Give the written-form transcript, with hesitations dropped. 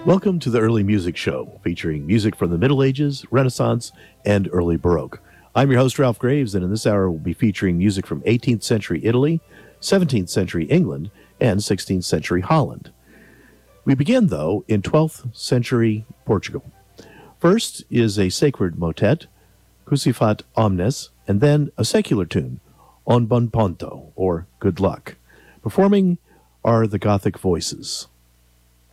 Welcome to the Early Music Show, featuring music from the Middle Ages, Renaissance, and early Baroque. I'm your host, Ralph Graves, and in this hour we'll be featuring music from 18th century Italy, 17th century England, and 16th century Holland. We begin, though, in 12th century Portugal. First is a sacred motet, Crucifat Omnes, and then a secular tune, On Bon Ponto, or Good Luck. Performing are the Gothic Voices.